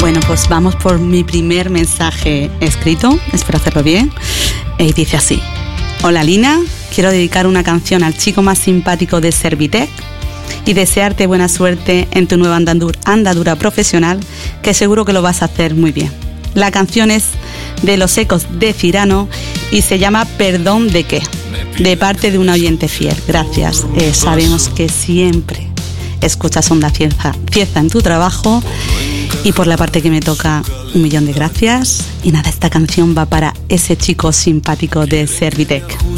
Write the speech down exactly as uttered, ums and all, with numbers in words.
Bueno, pues vamos por mi primer mensaje escrito, espero hacerlo bien, y dice así: hola Lina, quiero dedicar una canción al chico más simpático de Servitec y desearte buena suerte en tu nueva andadura, andadura profesional, que seguro que lo vas a hacer muy bien. La canción es de Los Ecos de Cirano y se llama Perdón de qué, de parte de un oyente fiel. Gracias, eh, sabemos que siempre escuchas Onda Cieza, Cieza en tu trabajo, y por la parte que me toca, un millón de gracias. Y nada, esta canción va para ese chico simpático de Servitec.